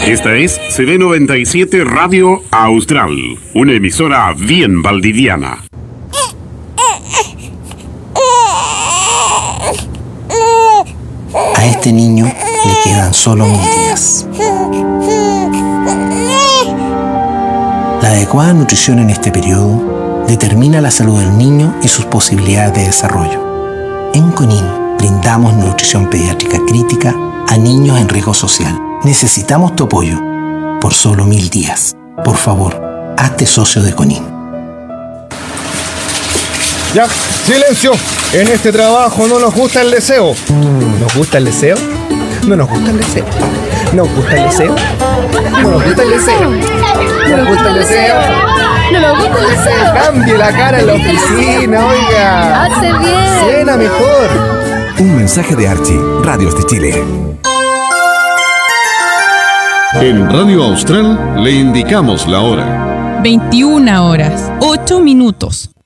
Esta es CD97 Radio Austral, una emisora bien valdiviana. A este niño le quedan solo 1000 días. La adecuada nutrición en este periodo determina la salud del niño y sus posibilidades de desarrollo. En CONIN brindamos nutrición pediátrica crítica a niños en riesgo social. Necesitamos tu apoyo por solo 1000 días. Por favor, hazte socio de CONIN. Ya, silencio. En este trabajo no nos gusta el deseo. ¿Nos gusta el deseo? No nos gusta el deseo. ¿Nos gusta el deseo? No nos gusta el deseo. ¿No nos gusta el deseo? No nos gusta el deseo. Cambie la cara en la oficina, oiga. Hace bien. Suena mejor. Un mensaje de Archie, Radios de Chile. En Radio Austral le indicamos la hora. 21 horas, 8 minutos.